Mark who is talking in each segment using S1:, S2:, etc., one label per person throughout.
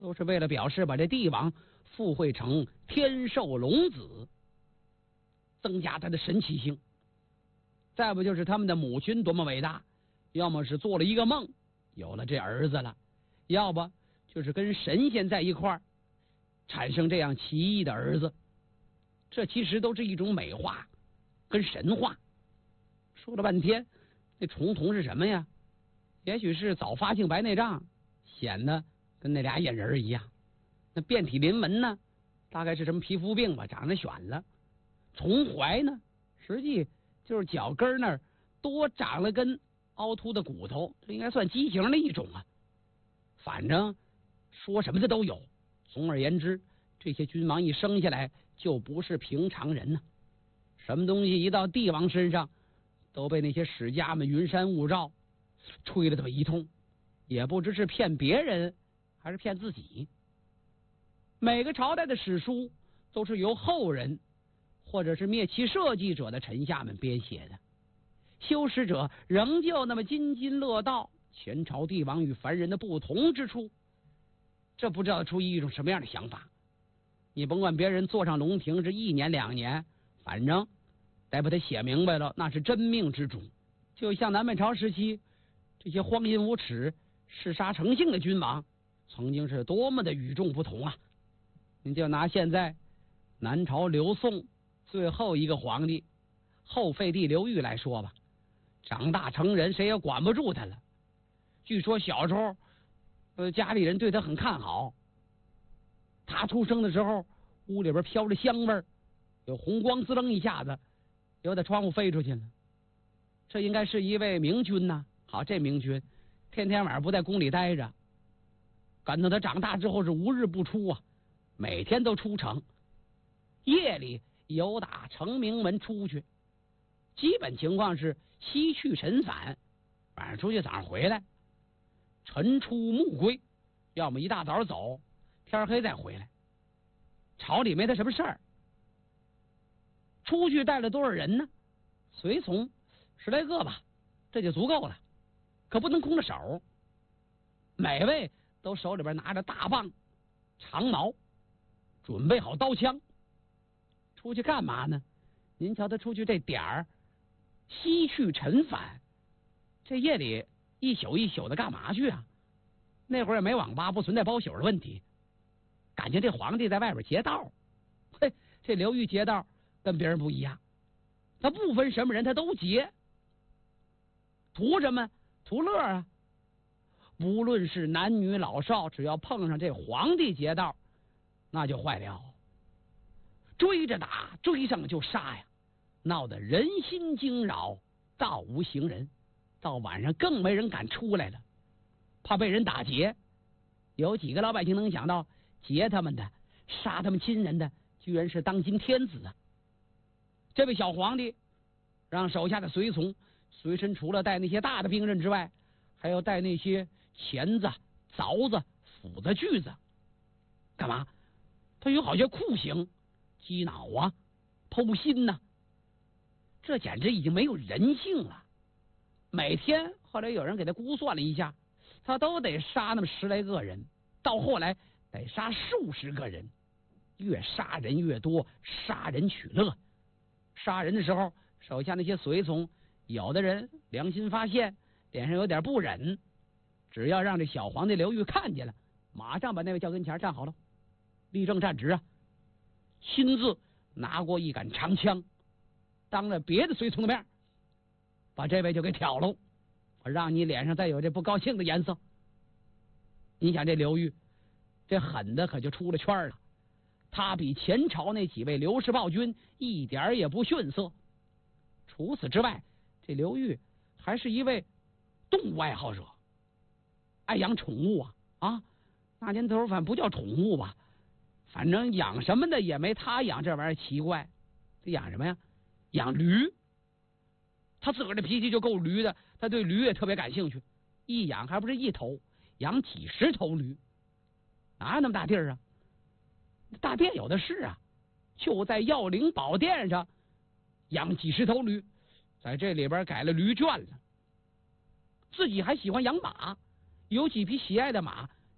S1: 都是为了表示把这帝王附会成天寿龙子，增加他的神奇性。再不就是他们的母亲多么伟大，要么是做了一个梦有了这儿子了，要不就是跟神仙在一块儿产生这样奇异的儿子。这其实都是一种美化跟神话。说了半天，那重瞳是什么呀？也许是早发性白内障，显得跟那俩眼人一样。那遍体鳞纹呢，大概是什么皮肤病吧，长得选了。重踝呢，实际就是脚跟那儿多长了根凹凸的骨头，这应该算畸形的一种啊。反正说什么的都有。总而言之，这些君王一生下来就不是平常人呢。什么东西一到帝王身上，都被那些史家们云山雾罩，吹了这么一通，也不知是骗别人还是骗自己。每个朝代的史书都是由后人或者是灭其社稷者的臣下们编写的，修史者仍旧那么津津乐道前朝帝王与凡人的不同之处。这不知道出于一种什么样的想法。你甭管别人坐上龙庭是1年2年，反正得把它写明白了，那是真命之主。就像南北朝时期这些荒淫无耻、嗜杀成性的君王，曾经是多么的与众不同啊！你就拿现在南朝刘宋最后一个皇帝后废帝刘裕来说吧，长大成人，谁也管不住他了。据说小时候，家里人对他很看好。他出生的时候，屋里边飘着香味儿，有红光滋楞一下子，由在窗户飞出去了。这应该是一位明君呐。好，这明君天天晚上不在宫里待着，赶到他长大之后是无日不出啊，每天都出城，夜里由打城明门出去，基本情况是西去晨返，晚上出去早上回来，晨出暮归，要么一大早走，天黑再回来。朝里没他什么事儿。出去带了多少人呢？随从10来个吧，这就足够了，可不能空着手。每位都手里边拿着大棒、长矛，准备好刀枪。出去干嘛呢？您瞧他出去这点儿，西去晨返，这夜里一宿一宿的干嘛去啊？那会儿也没网吧，不存在包宿的问题。感觉这皇帝在外边劫道，嘿，这刘裕劫道跟别人不一样，他不分什么人他都劫，图什么？图乐啊！不论是男女老少，只要碰上这皇帝劫道，那就坏了，追着打，追上就杀呀，闹得人心惊扰，道无行人。到晚上更没人敢出来了，怕被人打劫。有几个老百姓能想到劫他们的、杀他们亲人的，居然是当今天子啊！这位小皇帝让手下的随从随身除了带那些大的兵刃之外，还要带那些钳子、凿子、斧子、锯子。干嘛？他有好些酷刑，击脑啊、剖心呐，这简直已经没有人性了。每天后来有人给他估算了一下，他都得杀那么10来个人，到后来得杀数十个人，越杀人越多，杀人取乐。杀人的时候，手下那些随从，有的人良心发现，脸上有点不忍，只要让这小皇帝刘裕看见了，马上把那位叫跟前站好了，立正站直啊，亲自拿过一杆长枪，当着别的随从的面，把这位就给挑喽，我让你脸上再有这不高兴的颜色。你想这刘裕，这狠的可就出了圈了。他比前朝那几位刘氏暴君一点也不逊色。除此之外，这刘裕还是一位动物爱好者，爱养宠物啊！那年头反正不叫宠物吧，反正养什么的也没他养这玩意儿奇怪。这养什么呀？养驴。他自个儿的脾气就够驴的，他对驴也特别感兴趣，一养还不是一头，养几10头驴，哪有那么大地儿啊？大殿有的是啊，就在耀灵宝殿上养几10头驴，在这里边改了驴圈了。自己还喜欢养马，有几匹喜爱的马，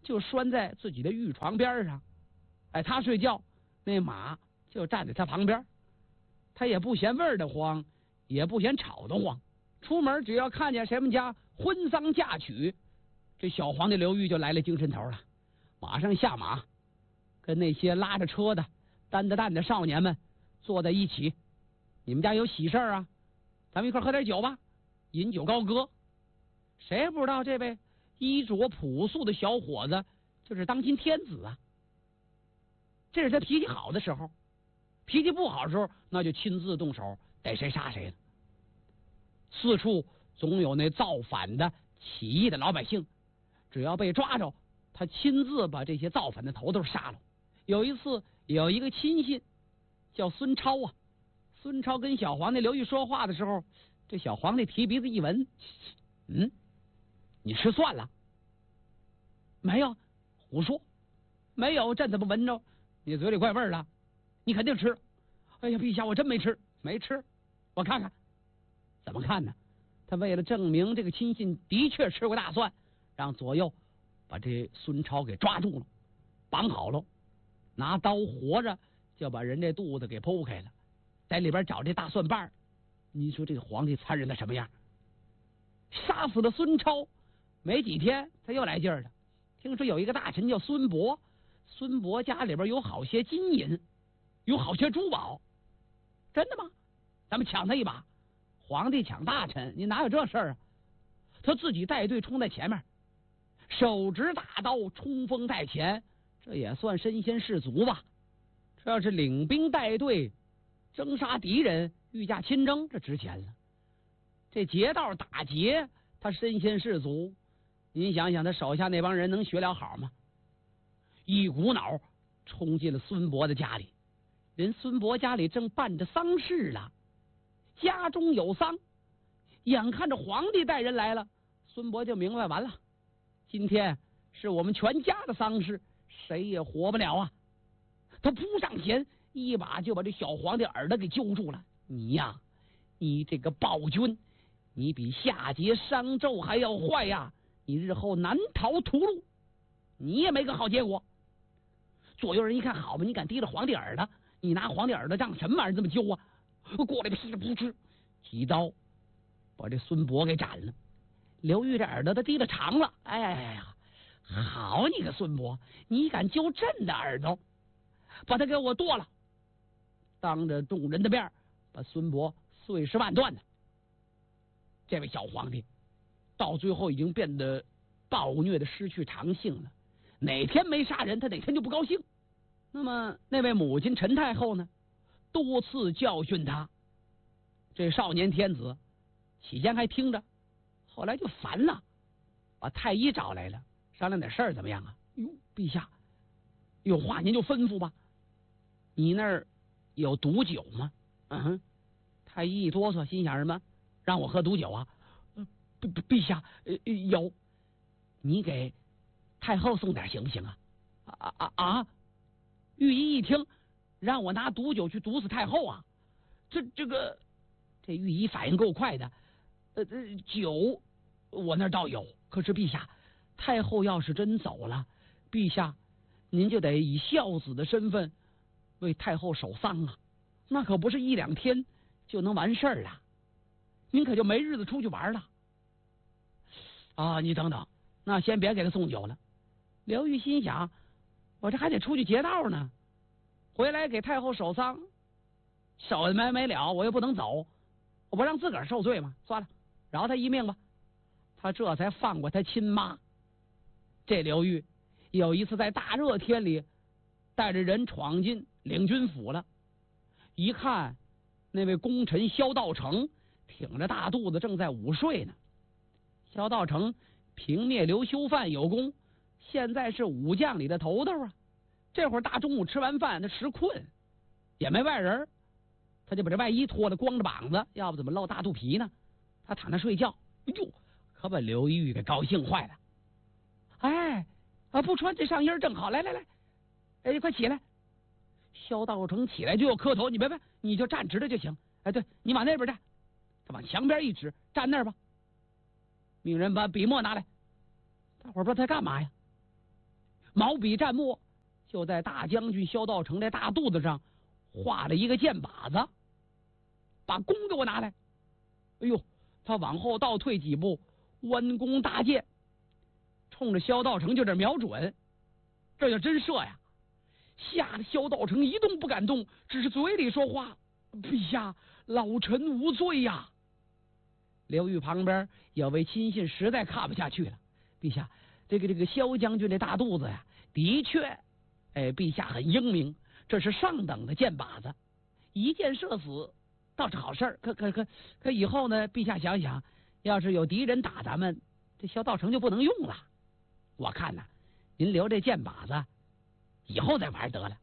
S1: 就拴在自己的玉床边上。哎，他睡觉，那马就站在他旁边，他也不嫌味儿的慌，也不嫌吵得慌。出门只要看见谁们家婚丧嫁娶，这小皇帝刘裕就来了精神头了，马上下马，跟那些拉着车的、担着担的少年们坐在一起。你们家有喜事儿啊？咱们一块喝点酒吧，饮酒高歌。谁也不知道这位衣着朴素的小伙子就是当今天子啊。这是他脾气好的时候，脾气不好的时候，那就亲自动手，逮谁杀谁了。四处总有那造反的、起义的老百姓，只要被抓着，他亲自把这些造反的头头杀了。有一次，有一个亲信叫孙超啊，孙超跟小皇帝刘裕说话的时候，这小皇帝提鼻子一闻，你吃蒜了？没有，胡说，没有，朕怎么闻着你嘴里怪味儿了？你肯定吃。哎呀，陛下，我真没吃，没吃，我看看。怎么看呢？他为了证明这个亲信的确吃过大蒜，让左右把这孙超给抓住了，绑好了，拿刀活着就把人这肚子给剖开了，在里边找这大蒜瓣儿。你说这个皇帝残忍的什么样？杀死了孙超，没几天他又来劲儿了。听说有一个大臣叫孙伯，孙伯家里边有好些金银，有好些珠宝。真的吗？咱们抢他一把。皇帝抢大臣，你哪有这事儿啊？他自己带队冲在前面，手执大刀，冲锋在前，这也算身先士卒吧。这要是领兵带队征杀敌人，御驾亲征，这值钱了。这劫道打劫，他身先士卒，您想想他手下那帮人能学了好吗？一股脑冲进了孙伯的家里。人孙伯家里正办着丧事了，家中有丧，眼看着皇帝带人来了，孙伯就明白完了，今天是我们全家的丧事，谁也活不了啊。他扑上前，一把就把这小皇帝耳朵给揪住了。你呀，你这个暴君，你比夏桀、商纣还要坏呀！你日后难逃屠戮，你也没个好结果。左右人一看，好吧，你敢提了皇帝耳朵，你拿皇帝耳朵当什么玩意儿这么揪啊？过来噼里扑哧几刀把这孙伯给斩了。刘裕这耳朵他提了长了，哎呀，好你个孙伯，你敢揪朕的耳朵，把他给我剁了！当着众人的面把孙伯碎尸万段呢。这位小皇帝到最后已经变得暴虐的失去常性了，哪天没杀人他哪天就不高兴。那么那位母亲陈太后呢，多次教训他。这少年天子起先还听着，后来就烦了，把太医找来了，商量点事儿怎么样啊？哟，陛下有话您就吩咐吧。你那儿有毒酒吗？太医一哆嗦，心想什么？让我喝毒酒啊？陛下，有，你给太后送点行不行啊？御医一听，让我拿毒酒去毒死太后啊？这御医反应够快的。酒我那儿倒有，可是陛下，太后要是真走了，陛下您就得以孝子的身份为太后守丧啊，那可不是一两天就能完事儿了，您可就没日子出去玩了啊！你等等，那先别给他送酒了。刘裕心想，我这还得出去劫道呢，回来给太后守丧，守的没了，我又不能走，我不让自个儿受罪吗？算了，饶他一命吧。他这才放过他亲妈。这刘裕有一次在大热天里带着人闯进领军府了，一看那位功臣萧道成挺着大肚子正在午睡呢。萧道成平灭刘修范有功，现在是武将里的头头啊。这会儿大中午吃完饭，他实困，也没外人，他就把这外衣脱了，光着膀子，要不怎么露大肚皮呢？他躺那睡觉，哎呦，可把刘裕给高兴坏了。哎，不穿这上衣正好，来，哎，快起来！萧道成起来就要磕头，你别，你就站直了就行。哎，对，你往那边站，他往墙边一指，站那儿吧。命人把笔墨拿来。大伙儿不知道他干嘛呀？ 毛笔蘸墨，就在大将军萧道成的大肚子上画了一个箭靶子。把弓给我拿来。哎呦，他往后倒退几步，弯弓搭箭，冲着萧道成就这瞄准，这就真射呀！吓得萧道成一动不敢动，只是嘴里说话：“陛下，老臣无罪呀。”刘裕旁边有位亲信实在看不下去了：“陛下，这个萧将军这大肚子呀，的确，陛下很英明，这是上等的箭靶子，一箭射死倒是好事儿。可以后呢，陛下想想，要是有敌人打咱们，这萧道成就不能用了。我看呢，您留这箭靶子，以后再玩得了。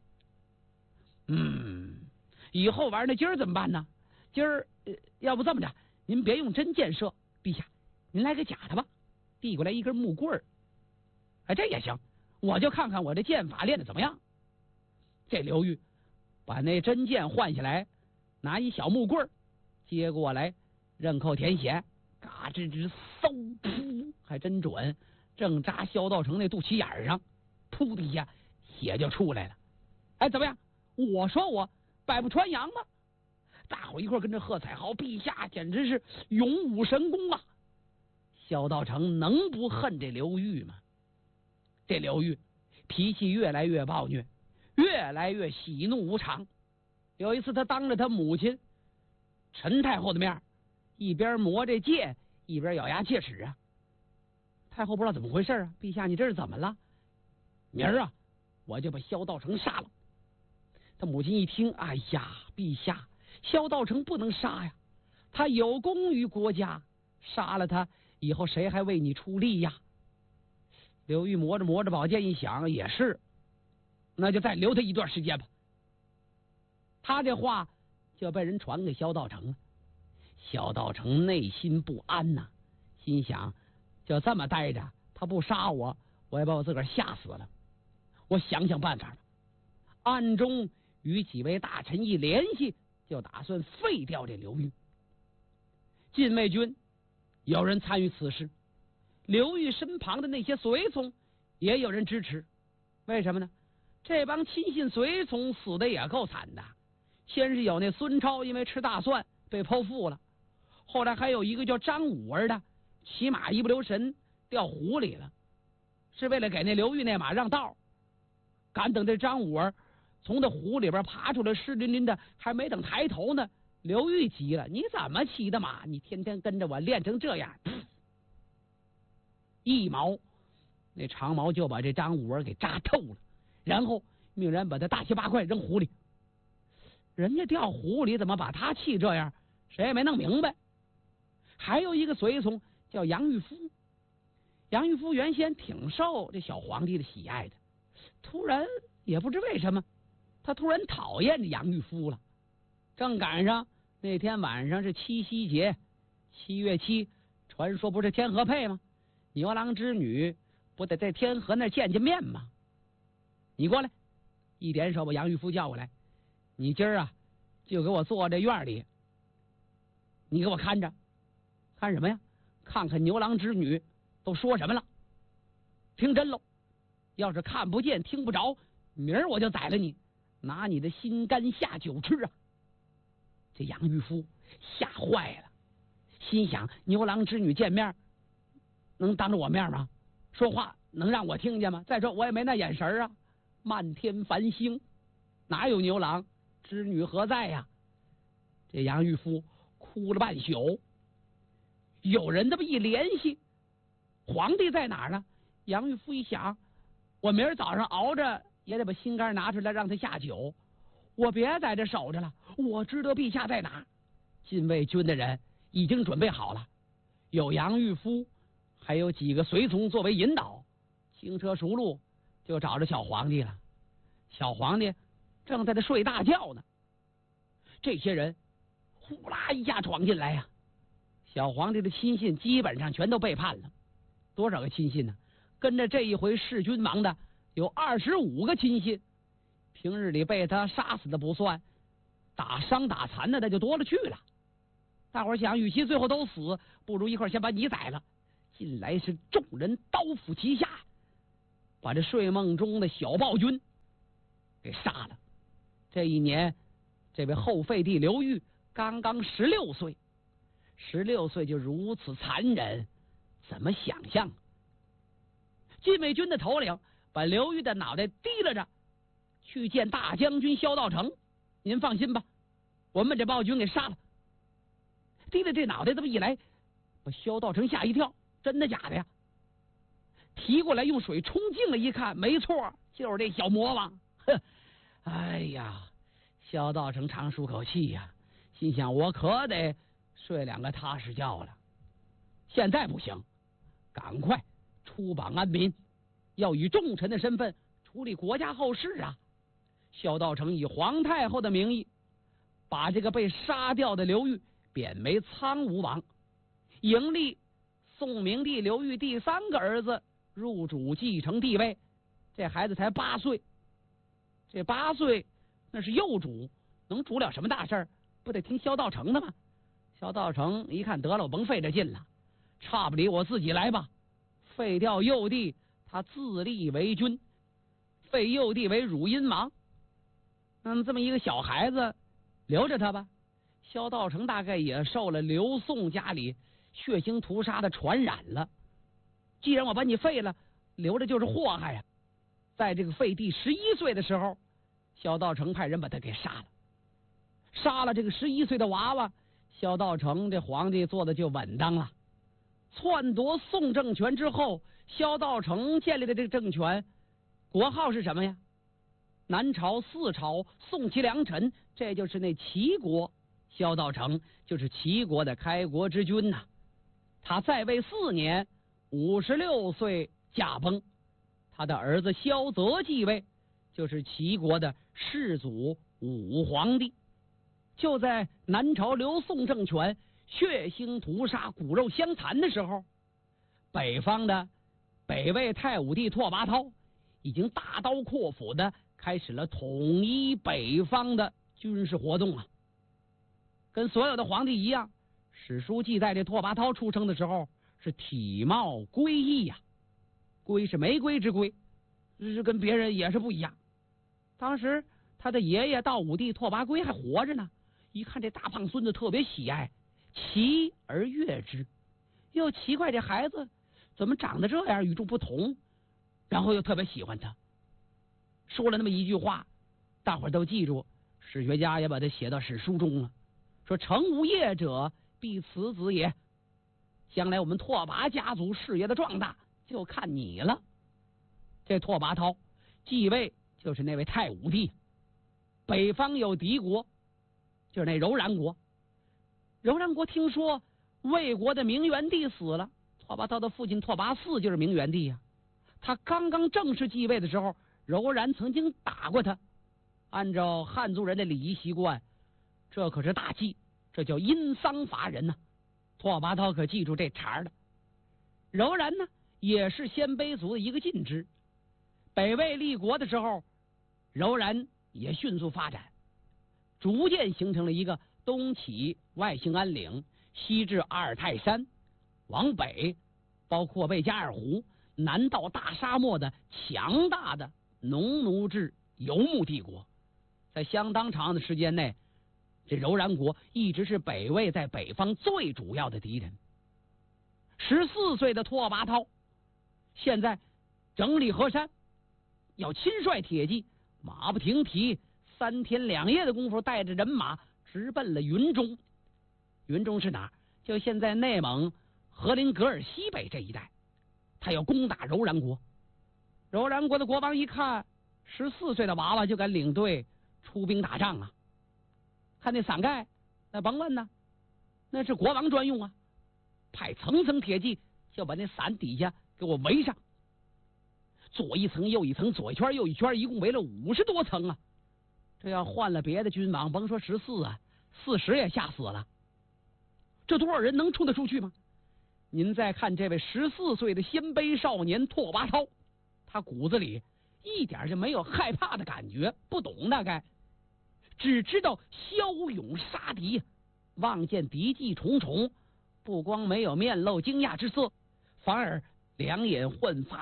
S1: 以后玩那今儿怎么办呢？今儿要不这么着，您别用真箭射，陛下，您来个假的吧，递过来一根木棍儿。这也行，我就看看我这剑法练的怎么样。这刘裕把那真剑换下来，拿一小木棍儿接过来，刃扣填血，嘎吱吱嗖噗，还真准，正扎萧道成那肚脐眼上，噗的一下血就出来了。怎么样？我说我百步穿杨吗？大伙一块跟着喝彩，好，陛下简直是勇武神功啊！萧道成能不恨这刘裕吗？这刘裕脾气越来越暴虐，越来越喜怒无常。有一次他当着他母亲陈太后的面，一边磨这剑，一边咬牙切齿啊。太后不知道怎么回事啊，陛下你这是怎么了？明儿啊，我就把萧道成杀了。他母亲一听，哎呀，陛下，萧道成不能杀呀，他有功于国家，杀了他以后谁还为你出力呀？刘裕磨着宝剑一想，也是，那就再留他一段时间吧。他这话就被人传给萧道成了。萧道成内心不安呐，心想就这么待着，他不杀我，我也把我自个儿吓死了。我想办法了，暗中与几位大臣一联系，就打算废掉这刘裕。禁卫军有人参与此事，刘裕身旁的那些随从也有人支持。为什么呢？这帮亲信随从死的也够惨的。先是有那孙超因为吃大蒜被剖腹了，后来还有一个叫张五儿的骑马一不留神掉湖里了，是为了给那刘裕那马让道。赶等这张五儿从这湖里边爬出来，湿淋淋的，还没等抬头呢，刘裕急了：“你怎么骑的马？你天天跟着我练成这样！”一矛，那长矛就把这张五儿给扎透了，然后命人把他大卸八块扔湖里。人家掉湖里怎么把他气这样，谁也没弄明白。还有一个随从叫杨玉夫，杨玉夫原先挺受这小皇帝的喜爱的，突然也不知为什么，他突然讨厌这杨玉夫了。正赶上那天晚上是七夕节，7月7，传说不是天河配吗？牛郎织女不得在天河那见面吗？你过来，一点手把杨玉夫叫过来，你今儿啊就给我坐这院里，你给我看着，看什么呀？看看牛郎织女都说什么了。听真喽，要是看不见听不着，明儿我就宰了你，拿你的心肝下酒吃啊！这杨玉夫吓坏了，心想牛郎织女见面能当着我面吗？说话能让我听见吗？再说我也没那眼神啊，漫天繁星，哪有牛郎织女何在呀？这杨玉夫哭了半宿。有人这么一联系，皇帝在哪儿呢？杨玉夫一想，我明儿早上熬着也得把心肝拿出来让他下酒，我别在这守着了，我知道陛下在哪儿。禁卫军的人已经准备好了，有杨玉夫还有几个随从作为引导，轻车熟路就找着小皇帝了。小皇帝正在这睡大觉呢，这些人呼啦一下闯进来呀。小皇帝的亲信基本上全都背叛了。多少个亲信呢？跟着这一回弑君王的有25个亲信，平日里被他杀死的不算，打伤打残的那就多了去了。大伙儿想，与其最后都死，不如一块先把你宰了。进来是众人刀斧齐下， 把这睡梦中的小暴君给杀了。这一年，这位后废帝刘裕刚刚16岁，16岁就如此残忍，怎么想象？禁卫军的头领把刘裕的脑袋提拉着去见大将军萧道成，您放心吧，我们把这暴君给杀了。提了这脑袋这么一来，把萧道成吓一跳，真的假的呀？提过来用水冲净了一看，没错，就是这小魔王。哼，哎呀，萧道成长舒口气呀，心想我可得睡2个踏实觉了。现在不行，赶快出榜安民，要以重臣的身份处理国家后事啊！萧道成以皇太后的名义，把这个被杀掉的刘裕贬为苍梧王，迎立宋明帝刘裕第3个儿子入主继承帝位。这孩子才8岁，这8岁那是幼主，能主了什么大事儿？不得听萧道成的吗？萧道成一看，得了，我甭费这劲了，差不离我自己来吧。废掉幼帝，他自立为君，废幼帝为汝阴王。这么一个小孩子，留着他吧。萧道成大概也受了刘宋家里血腥屠杀的传染了。既然我把你废了，留着就是祸害呀。在这个废帝11岁的时候，萧道成派人把他给杀了。杀了这个11岁的娃娃，萧道成这皇帝做的就稳当了。篡夺宋政权之后，萧道成建立的这个政权，国号是什么呀？南朝、四朝、宋齐梁陈，这就是那齐国。萧道成就是齐国的开国之君呐。他在位4年，56岁驾崩。他的儿子萧泽继位，就是齐国的世祖武皇帝。就在南朝刘宋政权血腥屠杀、骨肉相残的时候，北方的北魏太武帝拓跋焘已经大刀阔斧的开始了统一北方的军事活动啊。跟所有的皇帝一样，史书记载这拓跋焘出生的时候是体貌归异呀，归是玫瑰之归，是跟别人也是不一样。当时他的爷爷道武帝拓跋圭还活着呢，一看这大胖孙子特别喜爱，奇而悦之，又奇怪这孩子怎么长得这样与众不同，然后又特别喜欢他。说了那么一句话，大伙儿都记住，史学家也把它写到史书中了，说成无业者必此子也，将来我们拓跋家族事业的壮大就看你了。这拓跋焘继位就是那位太武帝，北方有敌国，就是那柔然国。柔然国听说魏国的明元帝死了，拓跋焘的父亲拓跋嗣就是明元帝呀。他刚刚正式继位的时候，柔然曾经打过他。按照汉族人的礼仪习惯，这可是大忌，这叫因丧伐人呐。拓跋焘可记住这茬了。柔然呢，也是鲜卑族的一个禁支。北魏立国的时候，柔然也迅速发展，逐渐形成了一个东起外兴安岭，西至阿尔泰山，往北包括贝加尔湖，南到大沙漠的强大的农奴制游牧帝国。在相当长的时间内，这柔然国一直是北魏在北方最主要的敌人。14岁的拓跋焘现在整理河山，要亲率铁骑，马不停蹄，3天2夜的功夫，带着人马直奔了云中。云中是哪儿？就现在内蒙和林格尔西北这一带。他要攻打柔然国。柔然国的国王一看14岁的娃娃就敢领队出兵打仗啊，看那伞盖，那甭问呐，那是国王专用啊，派层层铁骑就把那伞底下给我围上，左一层右一层，左一圈右一圈，一共围了50多层啊。这要换了别的君王，甭说14啊，40也吓死了。这多少人能冲得出去吗？您再看这位14岁的鲜卑少年拓跋焘，他骨子里一点就没有害怕的感觉，不懂大概，只知道骁勇杀敌，望见敌迹重重，不光没有面露惊讶之色，反而两眼焕发出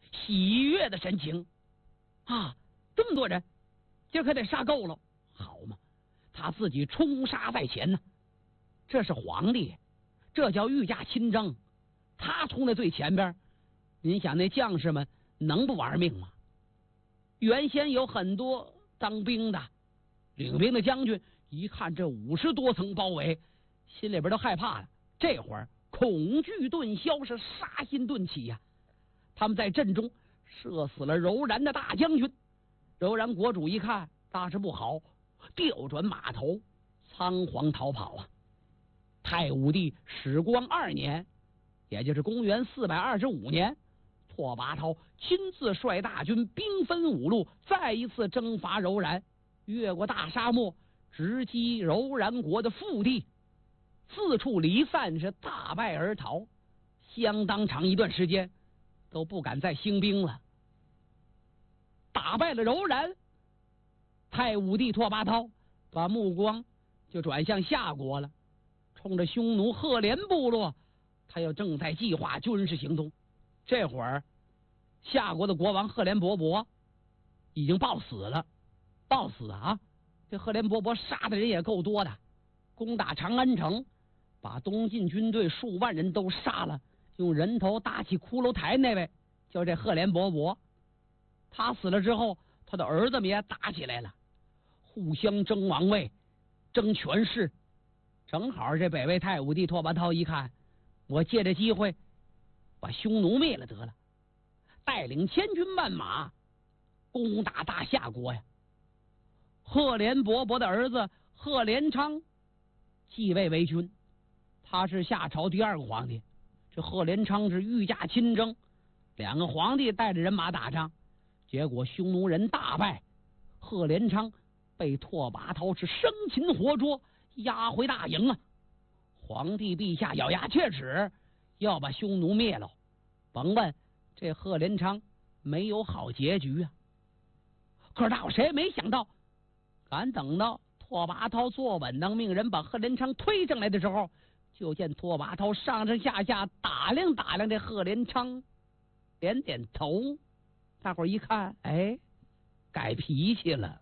S1: 喜悦的神情。啊，这么多人，今儿可得杀够了，好嘛！他自己冲杀在前呢。这是皇帝，这叫御驾亲征，他冲在最前边，您想那将士们能不玩命吗？原先有很多当兵的、领兵的将军，一看这50多层包围，心里边都害怕了。这会儿恐惧顿消，是杀心顿起呀。他们在阵中射死了柔然的大将军。柔然国主一看大事不好，调转马头，仓皇逃跑啊！太武帝始光2年，也就是公元425年，拓跋焘亲自率大军，兵分5路，再一次征伐柔然，越过大沙漠，直击柔然国的腹地，四处离散，是大败而逃，相当长一段时间都不敢再兴兵了。打败了柔然，太武帝拓跋焘把目光就转向夏国了，冲着匈奴赫连部落，他又正在计划军事行动。这会儿夏国的国王赫连勃勃已经暴死了，暴死啊！这赫连勃勃杀的人也够多的，攻打长安城，把东晋军队数万人都杀了，用人头搭起骷髅台那位叫这赫连勃勃。他死了之后，他的儿子们也打起来了，互相争王位，争权势。正好这北魏太武帝拓跋焘一看，我借这机会把匈奴灭了得了，带领千军万马攻打大夏国呀。赫连勃勃的儿子赫连昌继位为君，他是夏朝第2个皇帝。这赫连昌是御驾亲征，2个皇帝带着人马打仗，结果匈奴人大败，赫连昌被拓跋焘是生擒活捉，押回大营啊！皇帝陛下咬牙切齿，要把匈奴灭了。甭问，这赫连昌没有好结局啊！可是大伙谁也没想到，赶等到拓跋焘坐稳当，命人把赫连昌推上来的时候，就见拓跋焘上上下下打量打量这赫连昌，点点头。大伙一看，哎，改脾气了。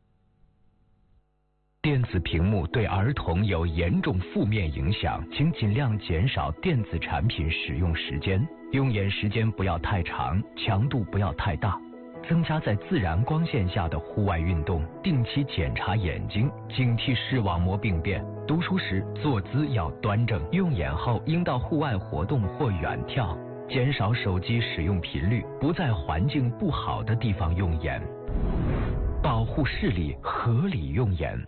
S2: 电子屏幕对儿童有严重负面影响，请尽量减少电子产品使用时间，用眼时间不要太长，强度不要太大，增加在自然光线下的户外运动，定期检查眼睛，警惕视网膜病变。读书时坐姿要端正，用眼后应到户外活动或远眺，减少手机使用频率，不在环境不好的地方用眼，保护视力，合理用眼。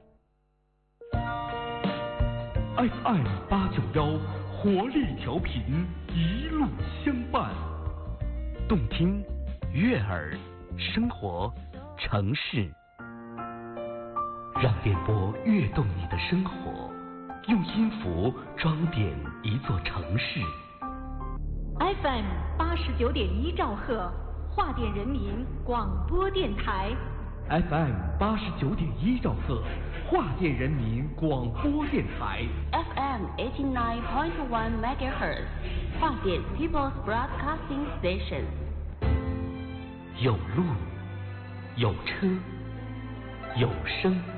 S3: FM 891活力调频，一路相伴，
S2: 动听、悦耳、生活、城市，让电波跃动你的生活，用音符装点一座城市。
S4: FM 89.1兆赫，华电人民广播电台。
S3: FM 89.1兆赫，华电人民广播电台。
S5: FM 89.1 MHz， 华电 People's Broadcasting Station。
S2: 有路，有车，有声。